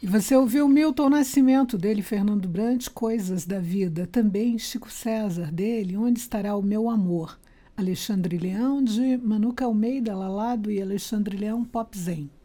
E você ouviu Milton Nascimento, dele, Fernando Brant, Coisas da Vida. Também Chico César, dele, Onde Estará o Meu Amor. Alexandre Leão, de Manuca Almeida, Lalado e Alexandre Leão, Pop Zen.